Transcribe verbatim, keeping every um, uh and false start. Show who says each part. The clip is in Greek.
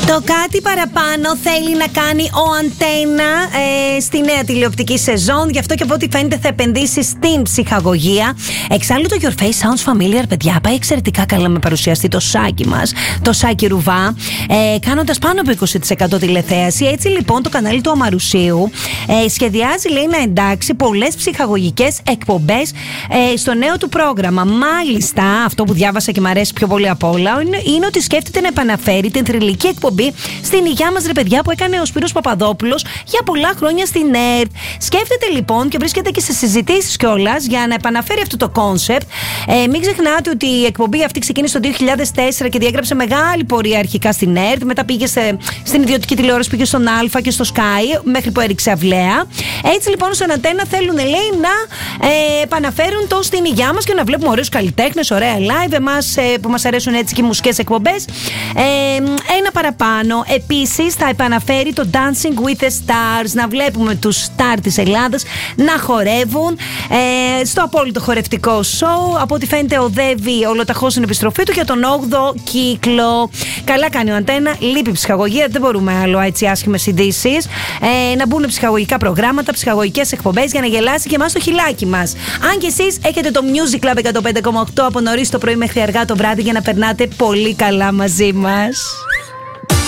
Speaker 1: Το κάτι παραπάνω θέλει να κάνει ο Αντένα ε, στη νέα τηλεοπτική σεζόν. Γι' αυτό και από ό,τι φαίνεται θα επενδύσει στην ψυχαγωγία. Εξάλλου το Your Face Sounds Familiar, παιδιά, πάει εξαιρετικά καλά με παρουσιαστή το Σάκη μας, το Σάκη Ρουβά, ε, κάνοντας πάνω από είκοσι τοις εκατό τηλεθέαση. Έτσι λοιπόν το κανάλι του Αμαρουσίου ε, σχεδιάζει, λέει, να εντάξει πολλές ψυχαγωγικές εκπομπές ε, στο νέο του πρόγραμμα. Μάλιστα, αυτό που διάβασα και μου αρέσει πιο πολύ απ' όλα είναι, είναι ότι σκέφτεται να επαναφέρει την θρυλική εκπομπή στην υγειά μας, ρε παιδιά, που έκανε ο Σπύρος Παπαδόπουλος για πολλά χρόνια στην ΕΡΤ. Σκέφτεται λοιπόν και βρίσκεται και σε συζητήσεις κιόλας για να επαναφέρει αυτό το κόνσεπτ. Ε, μην ξεχνάτε ότι η εκπομπή αυτή ξεκίνησε το δύο χιλιάδες τέσσερα και διέγραψε μεγάλη πορεία αρχικά στην ΕΡΤ. Μετά πήγε σε, στην ιδιωτική τηλεόραση, πήγε στον Α και στο Sky, μέχρι που έριξε αυλαία. Έτσι λοιπόν στον Αντένα θέλουν, λέει, να ε, επαναφέρουν το στην υγειά μας και να βλέπουμε ωραίους καλλιτέχνες, ωραία live, εμάς ε, που μας αρέσουν έτσι και οι μουσικές εκπομπές. Ε, ένα παραπάνω. Επίσης θα επαναφέρει το Dancing with the Stars, να βλέπουμε τους στάρ της Ελλάδας να χορεύουν ε, στο απόλυτο χορευτικό σοου. Από ό,τι φαίνεται οδεύει ολοταχώς στην επιστροφή του για τον όγδοο κύκλο. Καλά κάνει ο Αντένα, λείπει ψυχαγωγία, δεν μπορούμε άλλο έτσι άσχημες ειδήσεις. Ε, να μπουν ψυχαγωγικά προγράμματα, ψυχαγωγικές εκπομπές για να γελάσει και εμάς το χιλάκι μας. Αν και εσείς έχετε το Music Club εκατόν πέντε κόμμα οκτώ από νωρίς το πρωί μέχρι αργά το βράδυ για να περνάτε πολύ καλά μαζί μας.